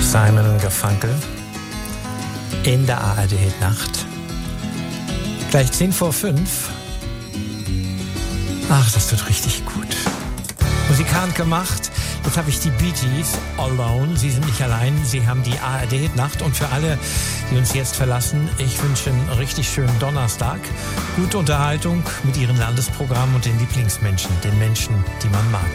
Simon und Garfunkel in der ARD-Nacht. Gleich 5:10. Ach, das wird richtig gut. Musikant gemacht. Jetzt habe ich die Bee Gees, Alone. Sie sind nicht allein, sie haben die ARD-Nacht. Und für alle, die uns jetzt verlassen, ich wünsche einen richtig schönen Donnerstag. Gute Unterhaltung mit ihren Landesprogrammen und den Lieblingsmenschen, den Menschen, die man mag.